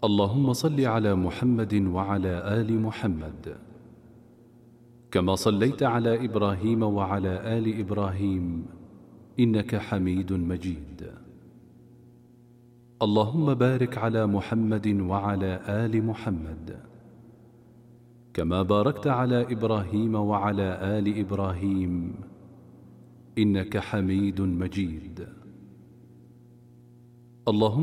اللهم صل على محمد وعلى آل محمد كما صليت على إبراهيم وعلى آل إبراهيم إنك حميد مجيد. اللهم بارك على محمد وعلى آل محمد كما باركت على إبراهيم وعلى آل إبراهيم إنك حميد مجيد. اللهم